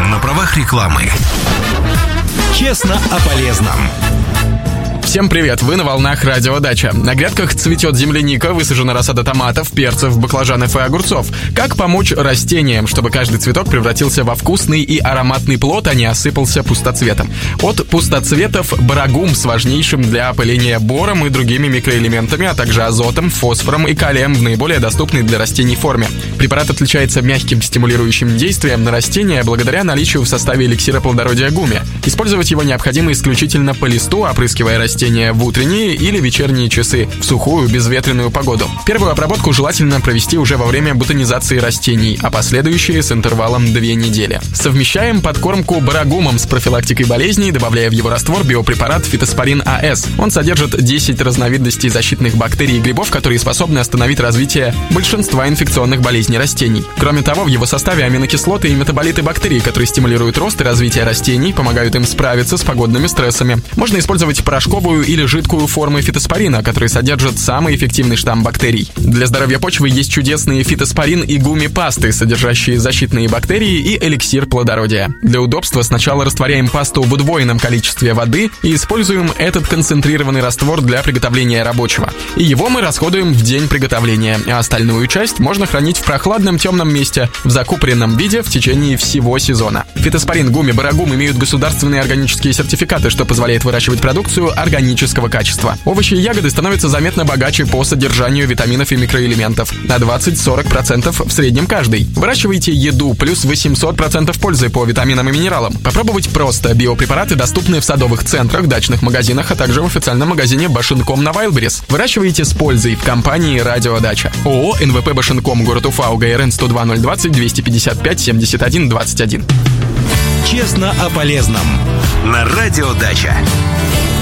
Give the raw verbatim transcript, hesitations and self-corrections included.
на правах рекламы. Честно о полезном. Всем привет, вы на волнах Радио Дача. На грядках цветет земляника, высажена рассада томатов, перцев, баклажанов и огурцов. Как помочь растениям, чтобы каждый цветок превратился во вкусный и ароматный плод, а не осыпался пустоцветом? От пустоцветов барагум с важнейшим для опыления бором и другими микроэлементами, а также азотом, фосфором и калием в наиболее доступной для растений форме. Препарат отличается мягким стимулирующим действием на растения благодаря наличию в составе эликсира плодородия гуми. Использовать его необходимо исключительно по листу, опрыскивая растения в утренние или вечерние часы, в сухую, безветренную погоду. Первую обработку желательно провести уже во время бутонизации растений, а последующие с интервалом две недели. Совмещаем подкормку барагумом с профилактикой болезней, добавляя в его раствор биопрепарат фитоспорин АС. Он содержит десять разновидностей защитных бактерий и грибов, которые способны остановить развитие большинства инфекционных болезней растений. Кроме того, в его составе аминокислоты и метаболиты бактерий, которые стимулируют рост и развитие растений, помогают им справиться с погодными стрессами. Можно использовать порошковую или жидкую формы фитоспорина, которые содержат самый эффективный штамм бактерий. Для здоровья почвы есть чудесные фитоспорин и гуми-пасты, содержащие защитные бактерии и эликсир плодородия. Для удобства сначала растворяем пасту в удвоенном количестве воды и используем этот концентрированный раствор для приготовления рабочего. И его мы расходуем в день приготовления, а остальную часть можно хранить в прохладном темном месте в закупоренном виде в течение всего сезона. Фитоспорин, гуми, барагум имеют государственные органические сертификаты, что позволяет выращивать продукцию органического органического качества. Овощи и ягоды становятся заметно богаче по содержанию витаминов и микроэлементов, на двадцать-сорок процентов в среднем каждый. Выращивайте еду, плюс восемьсот процентов пользы по витаминам и минералам. Попробовать просто. Биопрепараты доступны в садовых центрах, дачных магазинах, а также в официальном магазине Башенком на Wildberries. Выращивайте с пользой в компании Радио Дача. ООО эн вэ пэ Башенком, город Уфа, УГРН сто два ноль двадцать двести пятьдесят пять семьдесят один двадцать один. Честно о полезном на Радио Дача.